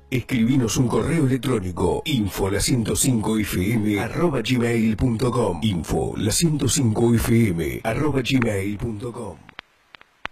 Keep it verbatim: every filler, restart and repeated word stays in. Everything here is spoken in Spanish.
Escribinos un correo electrónico info la ciento cinco f m arroba gmail punto com info la ciento cinco f m arroba gmail punto com.